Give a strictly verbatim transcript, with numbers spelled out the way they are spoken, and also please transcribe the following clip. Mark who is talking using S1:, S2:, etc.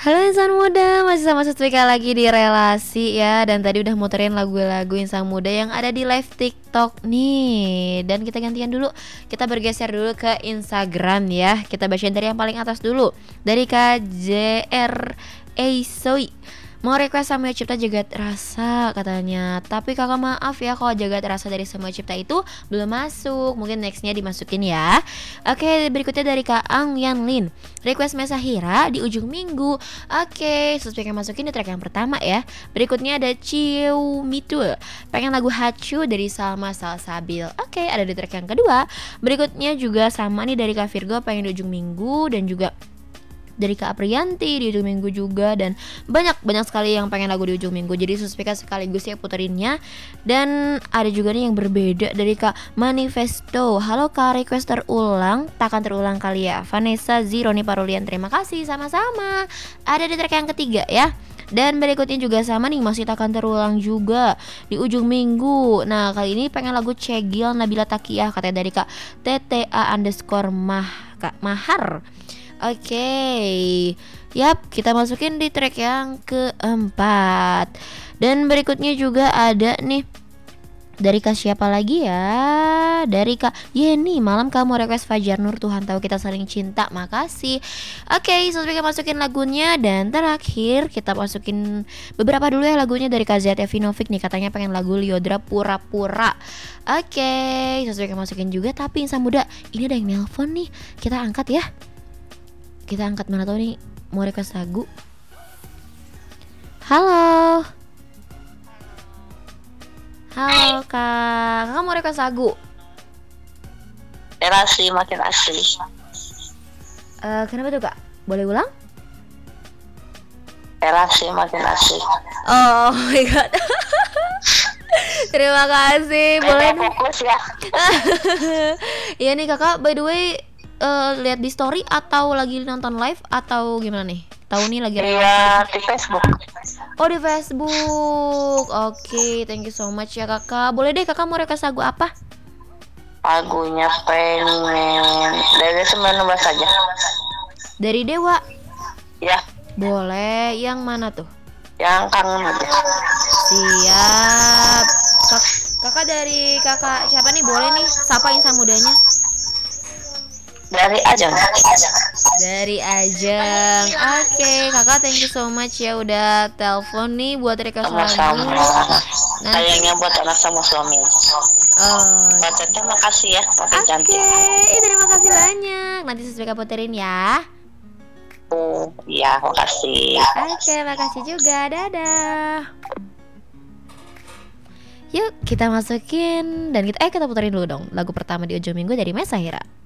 S1: Halo insan muda, masih sama Setrika lagi di relasi ya. Dan tadi udah muterin lagu-lagu insan muda yang ada di live TikTok nih. Dan kita gantian dulu, kita bergeser dulu ke Instagram ya. Kita bacain dari yang paling atas dulu. Dari K J R Eisoi, mau request Samuel Cipta Jagat Rasa katanya. Tapi kakak maaf ya kalau Jagat Rasa dari Samuel Cipta itu belum masuk. Mungkin nextnya dimasukin ya. Oke, berikutnya dari Kak Ang Yan Lin, request Mesahira di ujung minggu. Oke, sesuai yang masukin di track yang pertama ya. Berikutnya ada Ciu Mitul, pengen lagu Hachu dari Salma Salsabil. Oke, ada di track yang kedua. Berikutnya juga sama nih dari Kak Virgo, pengen di ujung minggu. Dan juga dari Kak Aprianti di ujung minggu juga. Dan banyak banyak sekali yang pengen lagu di ujung minggu. Jadi suspika sekaligus ya puterinnya. Dan ada juga nih yang berbeda dari Kak Manifesto. Halo Kak, request terulang, takkan terulang kali ya. Vanessa Zironi Parulian, terima kasih. Sama-sama. Ada di track yang ketiga ya. Dan berikutnya juga sama nih, masih takkan terulang juga di ujung minggu. Nah kali ini pengen lagu Cegil Nabila Takiyah, katanya dari Kak T T A underscore mah Kak Mahar. Oke, okay. Yap, kita masukin di track yang keempat. Dan berikutnya juga ada nih dari Kak siapa lagi ya? Dari Kak Yeni, malam kamu request Fajar Nur, Tuhan tahu kita saling cinta, makasih. Oke, okay, sesuai kita masukin lagunya. Dan terakhir kita masukin beberapa dulu ya lagunya dari Kak Z Evinovic nih, katanya pengen lagu Liodra Pura-Pura. Oke, okay, sesuai kita masukin juga. Tapi insan muda, ini ada yang nelpon nih, kita angkat ya. Kita angkat, mana tahu nih mau request lagu. Halo. Halo kak, kakak mau request lagu?
S2: Relasi makin asli.
S1: Uh, kenapa tuh kak? Boleh ulang?
S2: Relasi makin asli.
S1: Oh my god. Terima kasih. Boleh
S2: fokus ya.
S1: Iya nih kakak, by the way, uh, lihat di story atau lagi nonton live atau gimana nih? Tahu nih lagi relasi.
S2: Iya, di Facebook.
S1: Oh di Facebook. Oke, okay, thank you so much ya kakak. Boleh deh kakak mau request lagu apa?
S2: Lagunya pengen dari sembilan belas aja.
S1: Dari Dewa?
S2: Ya.
S1: Boleh, yang mana tuh?
S2: Yang kangen aja.
S1: Siap. Kak, kakak dari kakak siapa nih? Boleh nih, sapa insan mudanya.
S2: Dari Ajeng.
S1: Dari Ajeng. Oke, okay, kakak thank you so much ya udah telepon nih buat request lagu.
S2: Sama-sama. Sayangnya buat anak sama suami.
S1: Oh.
S2: Buat terima kasih ya, makin cantik.
S1: Oke, terima kasih banyak. Nanti sesuai puterin ya.
S2: Oh, iya, makasih.
S1: Oke, okay, makasih juga. Dadah. Yuk kita masukin dan kita eh kita puterin dulu dong lagu pertama di ujung minggu dari Mesahira.